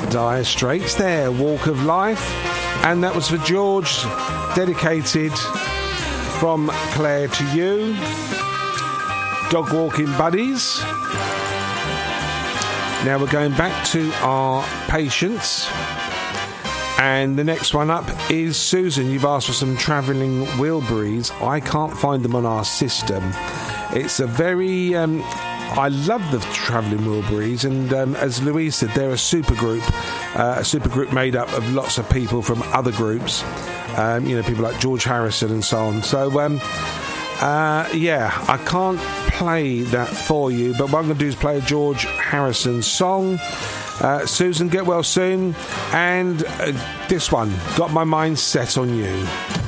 Dire Straits there, Walk of Life. And that was for George, dedicated from Claire to you. Dog walking buddies. Now we're going back to our patients. And the next one up is Susan. You've asked for some travelling wheelberries. I can't find them on our system. It's a very... I love the travelling wheelberries, and as Louise said, they're a super group made up of lots of people from other groups, people like George Harrison and so on. So, I can't play that for you, but what I'm going to do is play a George Harrison song. Susan, get well soon, and this one, Got My Mind Set on You.